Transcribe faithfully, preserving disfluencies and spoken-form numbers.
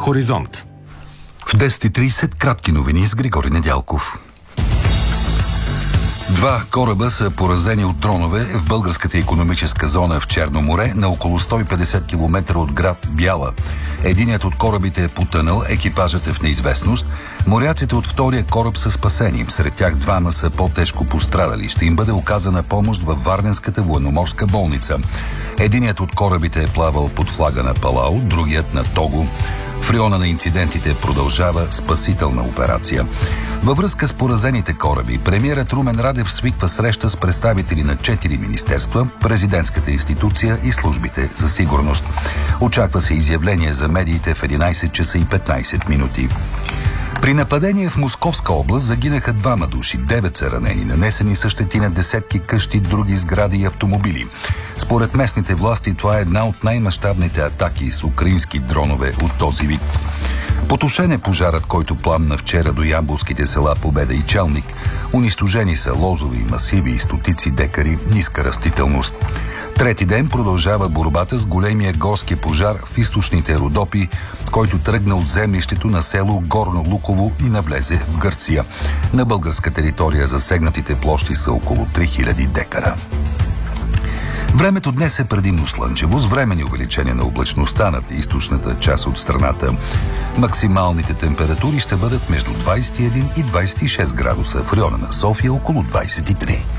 Хоризонт. В десет и трийсет кратки новини с Григорий Недялков. Два кораба са поразени от дронове в българската икономическа зона в Черно море на около сто и петдесет километра от град Бяла. Единият от корабите е потънал, екипажът е в неизвестност. Моряците от втория кораб са спасени. Сред тях двама са по-тежко пострадали. Ще им бъде оказана помощ във Варненската военноморска болница. Единият от корабите е плавал под флага на Палау, другият на Того. В района на инцидентите продължава спасителна операция. Във връзка с поразените кораби, премиерът Румен Радев свиква среща с представители на четири министерства, президентската институция и службите за сигурност. Очаква се изявление за медиите в единайсет часа и петнайсет минути. При нападение в Московска област загинаха двама души, девет са ранени, нанесени са щети на десетки къщи, други сгради и автомобили. Според местните власти това е една от най-мащабните атаки с украински дронове от този вид. Потушен е пожарът, който пламна вчера до ямболските села Победа и Челник. Унищожени са лозови масиви и стотици декари ниска растителност. Трети ден продължава борбата с големия горски пожар в източните Родопи, който тръгна от землището на село Горно Луково и навлезе в Гърция. На българска територия засегнатите площи са около три хиляди декара. Времето днес е предимно слънчево, с временни увеличения на облачността над източната част от страната. Максималните температури ще бъдат между двайсет и един и двайсет и шест градуса, в района на София около двайсет и три.